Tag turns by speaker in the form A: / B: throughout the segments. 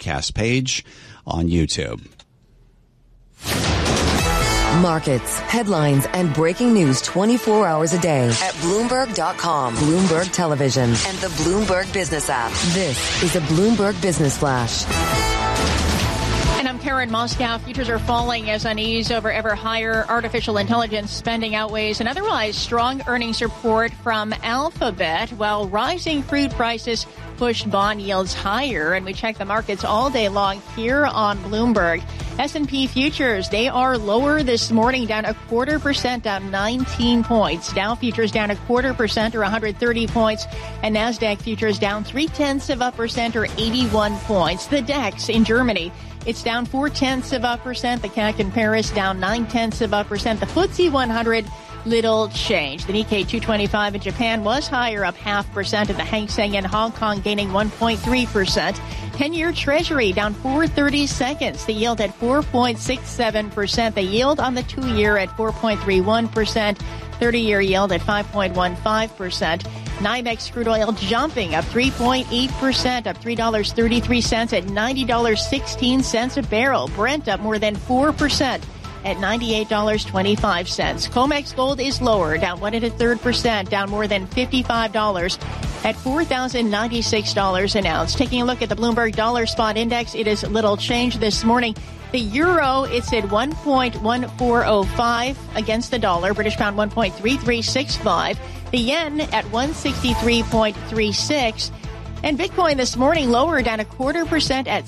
A: podcast page on YouTube.
B: Markets, headlines, and breaking news 24 hours a day at Bloomberg.com, Bloomberg Television, and the Bloomberg Business app. This is a Bloomberg Business Flash.
C: And I'm Karen Moscow. Futures are falling as unease over ever higher artificial intelligence spending outweighs an otherwise strong earnings report from Alphabet, while rising crude prices pushed bond yields higher. And we check the markets all day long here on Bloomberg. S&P futures, they are lower this morning, down 0.25%, down 19 points. Dow futures down 0.25% or 130 points. And NASDAQ futures down 0.3% or 81 points. The DAX in Germany, it's down 0.4%. The CAC in Paris down 0.9%. The FTSE 100, little change. The Nikkei 225 in Japan was higher, up 0.5%, and the Hang Seng in Hong Kong gaining 1.3%. 10-year Treasury down 4/30 seconds. The yield at 4.67%. The yield on the 2-year at 4.31%. 30-year yield at 5.15%. NYMEX crude oil jumping up 3.8%, up $3.33 at $90.16 a barrel. Brent up more than 4% at $98.25. COMEX gold is lower, down 1 1/3%, down more than $55 at $4,096 an ounce. Taking a look at the Bloomberg Dollar Spot Index, it is little change this morning. The euro, it's at 1.1405 against the dollar. British pound 1.3365. The yen at 163.36. And Bitcoin this morning lower, down 0.25% at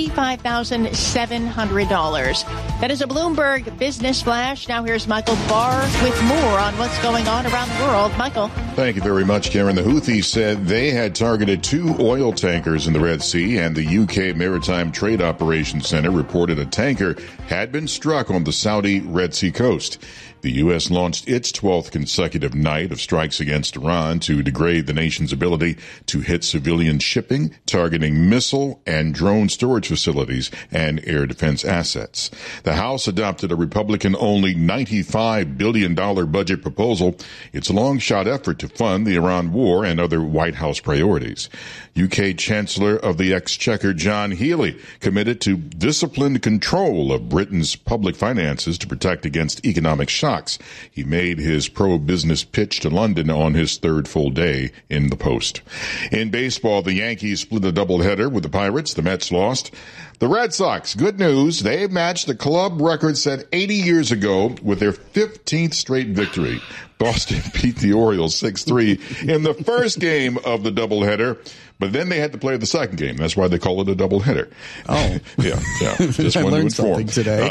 C: $65,700. That is a Bloomberg Business Flash. Now here's Michael Barr with more on what's going on around the world. Michael.
D: Thank you very much, Karen. The Houthis said they had targeted 2 oil tankers in the Red Sea, and the UK Maritime Trade Operations Center reported a tanker had been struck on the Saudi Red Sea coast. The U.S. launched its 12th consecutive night of strikes against Iran to degrade the nation's ability to hit civilian shipping, targeting missile and drone storage facilities and air defense assets. The House adopted a Republican-only $95 billion budget proposal. It's a long-shot effort to fund the Iran war and other White House priorities. UK Chancellor of the Exchequer John Healey committed to disciplined control of Britain's public finances to protect against economic shocks. He made his pro-business pitch to London on his third full day in the post. In baseball, the Yankees split a doubleheader with the Pirates. The Mets lost. The Red Sox, good news, they matched the club record set 80 years ago with their 15th straight victory. Boston beat the Orioles 6-3 in the first game of the doubleheader, but then they had to play the second game. That's why they call it a doubleheader.
A: Oh.
D: Yeah. Just
A: I
D: wanted to
A: learned
D: inform.
A: something today.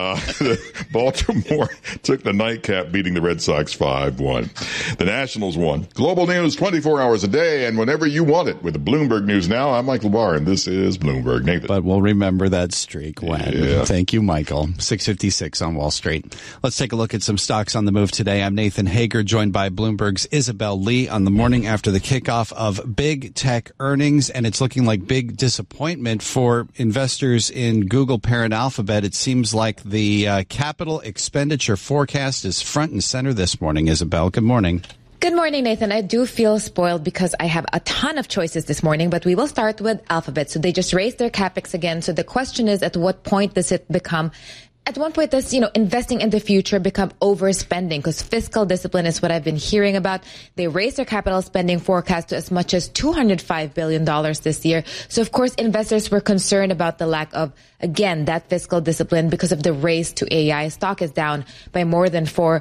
D: Baltimore took the nightcap, beating the Red Sox 5-1. The Nationals won. Global news 24 hours a day and whenever you want it with the Bloomberg News Now. I'm Michael Barr, and this is Bloomberg. Nathan.
A: But we'll remember that streak when.
D: Yeah.
A: Thank you, Michael. 6:56 on Wall Street. Let's take a look at some stocks on the move today. I'm Nathan Hager, joined by Bloomberg's Isabel Lee on the morning after the kickoff of big tech earnings, and it's looking like big disappointment for investors in Google parent Alphabet. It seems like the capital expenditure forecast is front and center this morning. Isabel, good morning.
E: Good morning, Nathan. I do feel spoiled because I have a ton of choices this morning, but we will start with Alphabet. So they just raised their capex again. So the question is, at what point does it become at one point, does, investing in the future become overspending? Because fiscal discipline is what I've been hearing about. They raised their capital spending forecast to as much as $205 billion this year. So, of course, investors were concerned about the lack of, again, that fiscal discipline because of the race to AI. Stock is down by more than 4%.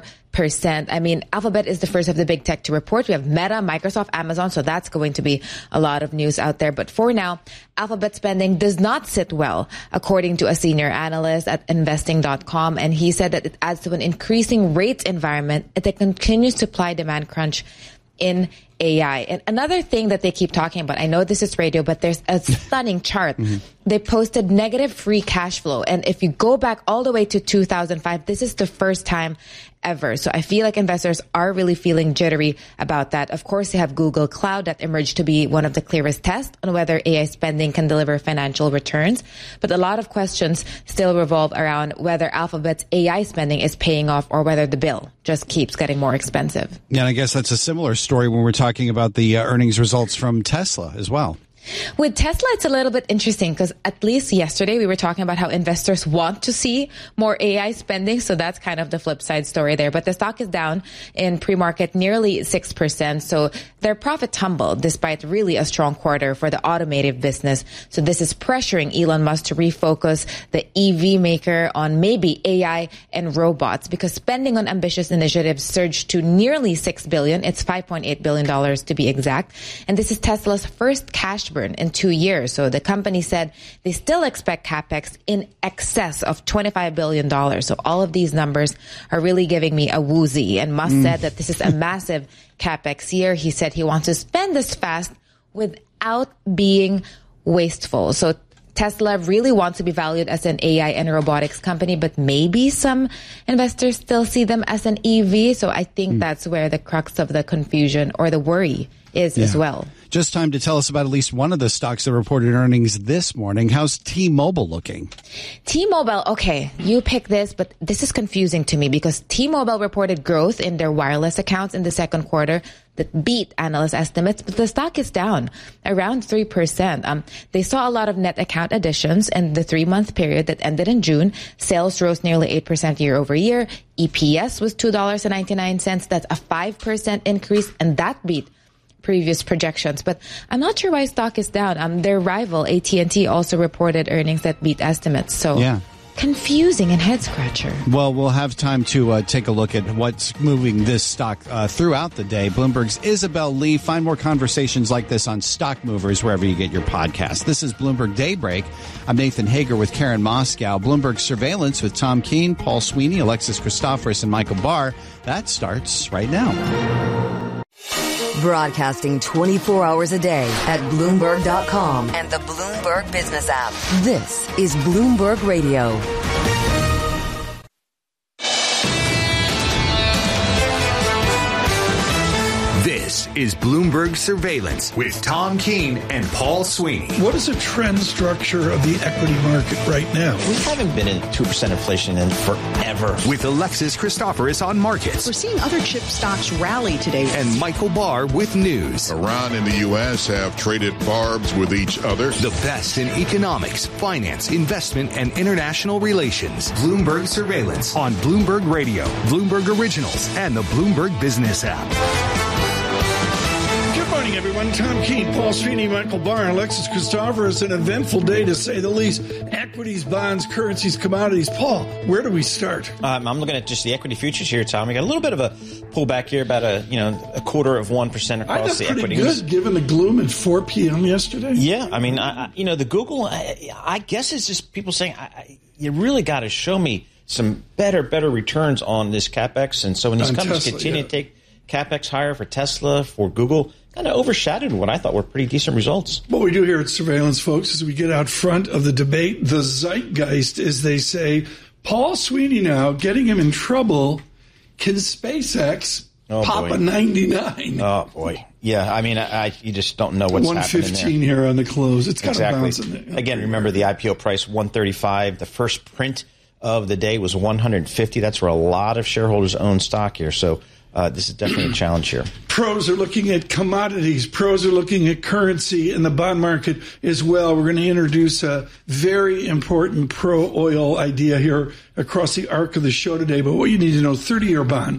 E: I mean, Alphabet is the first of the big tech to report. We have Meta, Microsoft, Amazon, so that's going to be a lot of news out there. But for now, Alphabet spending does not sit well, according to a senior analyst at investing.com. And he said that it adds to an increasing rates environment at a continued supply-demand crunch in AI. And another thing that they keep talking about, I know this is radio, but there's a stunning chart. Mm-hmm. They posted negative free cash flow. And if you go back all the way to 2005, this is the first time ever. So I feel like investors are really feeling jittery about that. Of course, they have Google Cloud that emerged to be one of the clearest tests on whether AI spending can deliver financial returns. But a lot of questions still revolve around whether Alphabet's AI spending is paying off or whether the bill just keeps getting more expensive.
A: Yeah, and I guess that's a similar story when we're talking about the earnings results from Tesla as well.
E: With Tesla, it's a little bit interesting because at least yesterday we were talking about how investors want to see more AI spending. So that's kind of the flip side story there. But the stock is down in pre-market nearly 6%. So their profit tumbled despite really a strong quarter for the automotive business. So this is pressuring Elon Musk to refocus the EV maker on maybe AI and robots because spending on ambitious initiatives surged to nearly $6 billion. It's $5.8 billion to be exact. And this is Tesla's first cash burn in 2 years. So the company said they still expect capex in excess of $25 billion. So all of these numbers are really giving me a woozy. And Musk said that this is a massive capex year. He said he wants to spend this fast without being wasteful. So Tesla really wants to be valued as an AI and robotics company, but maybe some investors still see them as an EV. So I think that's where the crux of the confusion or the worry is as well.
A: Just time to tell us about at least one of the stocks that reported earnings this morning. How's T-Mobile looking?
E: T-Mobile, okay, you pick this, but this is confusing to me because T-Mobile reported growth in their wireless accounts in the second quarter that beat analyst estimates, but the stock is down around 3%. They saw a lot of net account additions in the 3-month period that ended in June. Sales rose nearly 8% year over year. EPS was $2.99. That's a 5% increase, and that beat previous projections. But I'm not sure why stock is down. Their rival, AT&T, also reported earnings that beat estimates. So confusing and head scratcher.
A: Well, we'll have time to take a look at what's moving this stock throughout the day. Bloomberg's Isabel Lee. Find more conversations like this on Stock Movers, wherever you get your podcasts. This is Bloomberg Daybreak. I'm Nathan Hager with Karen Moscow. Bloomberg Surveillance with Tom Keene, Paul Sweeney, Alexis Christoforous, and Michael Barr. That starts right now.
B: Broadcasting 24 hours a day at Bloomberg.com and the Bloomberg Business app. This is Bloomberg Radio.
F: This is Bloomberg Surveillance with Tom Keene and Paul Sweeney.
G: What is the trend structure of the equity market right now?
H: We haven't been in 2% inflation in forever.
F: With Alexis Christoforous on markets.
I: We're seeing other chip stocks rally today.
F: And Michael Barr with news.
D: Iran and the U.S. have traded barbs with each other.
F: The best in economics, finance, investment, and international relations. Bloomberg Surveillance on Bloomberg Radio, Bloomberg Originals, and the Bloomberg Business app.
G: Good morning, everyone. Tom Keene, Paul Sweeney, Michael Barr, and Alexis Christoforous. An eventful day, to say the least. Equities, bonds, currencies, commodities. Paul, where do we start?
H: I'm looking at just the equity futures here, Tom. We got a little bit of a pullback here, about a 1/4% across the equities.
G: Pretty good, given the gloom at 4 p.m. yesterday.
H: Yeah, I mean, the Google. I guess it's just people saying, you really got to show me some better returns on this capex. And so when these companies continue to take capex higher for Tesla, for Google, kind of overshadowed what I thought were pretty decent results.
G: What we do here at Surveillance, folks, is we get out front of the debate, the zeitgeist, as they say. Paul Sweeney now getting him in trouble. Can SpaceX pop a 99?
H: Oh, boy. Yeah, I mean, you just don't know what's happening there.
G: 115 here on the close. It's got to bounce in there.
H: Again, remember the IPO price, $135. The first print of the day was $150. That's where a lot of shareholders own stock here. So this is definitely a challenge here.
G: Pros are looking at commodities. Pros are looking at currency and the bond market as well. We're going to introduce a very important pro-oil idea here across the arc of the show today. But what you need to know, 30-year bond,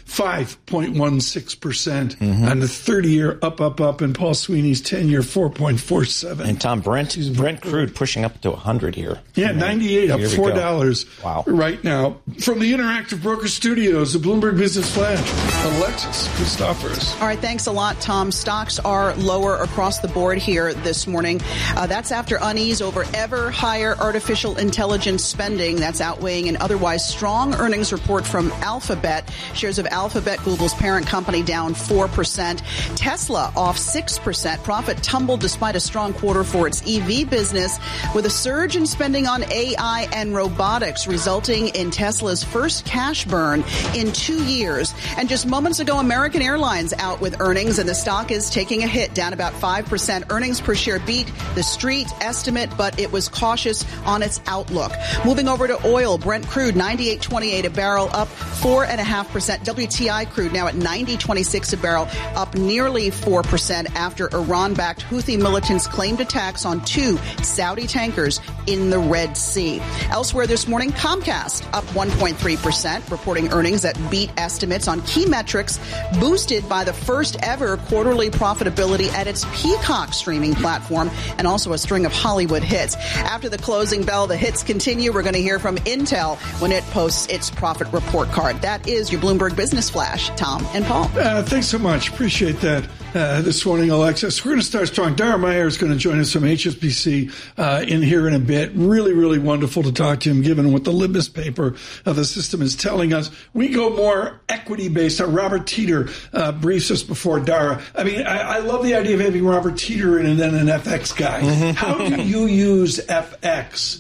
G: 5.16% on the 30-year up, and Paul Sweeney's 10-year 4.47.
H: And Tom, Brent crude pushing up to 100 here.
G: Yeah, 98 up $4 right now. From the Interactive Broker Studios, the Bloomberg Business Flash, Alexis Christoforous.
I: All right, thanks a lot, Tom. Stocks are lower across the board here this morning. That's after unease over ever higher artificial intelligence spending. That's outweighing an otherwise strong earnings report from Alphabet. Shares of Alphabet, Google's parent company, down 4%. Tesla off 6%. Profit tumbled despite a strong quarter for its EV business, with a surge in spending on AI and robotics, resulting in Tesla's first cash burn in 2 years. And just moments ago, American Airlines out with earnings, and the stock is taking a hit, down about 5%. Earnings per share beat the street estimate, but it was cautious on its outlook. Moving over to oil, Brent crude, $98.28 a barrel, up 4.5%. WTI crude now at $90.26 a barrel, up nearly 4% after Iran-backed Houthi militants claimed attacks on 2 Saudi tankers in the Red Sea. Elsewhere this morning, Comcast up 1.3%, reporting earnings that beat estimates on key metrics, boosted by the first ever quarterly profitability at its Peacock streaming platform and also a string of Hollywood hits. After the closing bell, the hits continue. We're going to hear from Intel when it posts its profit report card. That is your Bloomberg Business Flash. Tom and Paul.
G: Thanks so much. Appreciate that this morning, Alexis. We're going to start strong. Dara Meyer is going to join us from HSBC in here in a bit. Really, really wonderful to talk to him, given what the litmus paper of the system is telling us. We go more equity-based. Robert Teeter briefs us before Dara. I mean, I love the idea of having Robert Teeter and then an FX guy. How do you use FX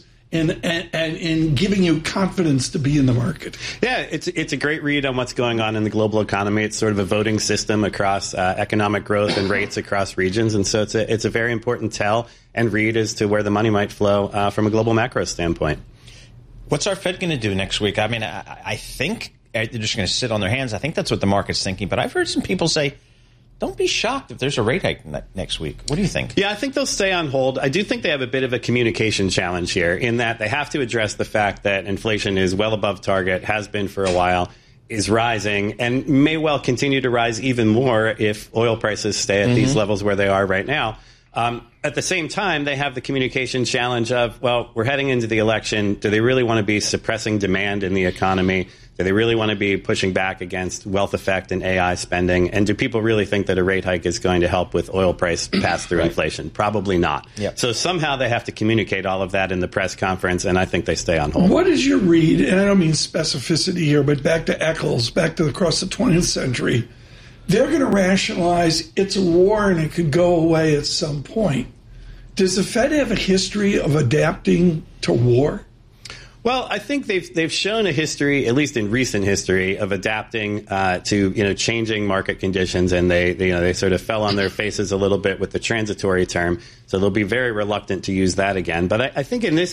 G: in giving you confidence to be in the market?
J: Yeah, it's a great read on what's going on in the global economy. It's sort of a voting system across economic growth and rates across regions, and so it's a very important tell and read as to where the money might flow from a global macro standpoint.
H: What's our Fed going to do next week? I mean, I think they're just going to sit on their hands. I think that's what the market's thinking, but I've heard some people say, don't be shocked if there's a rate hike next week. What do you think?
J: Yeah, I think they'll stay on hold. I do think they have a bit of a communication challenge here in that they have to address the fact that inflation is well above target, has been for a while, is rising, and may well continue to rise even more if oil prices stay at these levels where they are right now. At the same time, they have the communication challenge of, well, we're heading into the election. Do they really want to be suppressing demand in the economy? Do they really want to be pushing back against wealth effect and AI spending? And do people really think that a rate hike is going to help with oil price pass-through inflation? Probably not. Yep. So somehow they have to communicate all of that in the press conference, and I think they stay on hold.
G: What is your read? And I don't mean specificity here, but back to Eccles, back to across the 20th century. They're going to rationalize it's a war and it could go away at some point. Does the Fed have a history of adapting to war?
J: Well, I think they've shown a history, at least in recent history, of adapting to changing market conditions, and they sort of fell on their faces a little bit with the transitory term. So they'll be very reluctant to use that again. But I think in this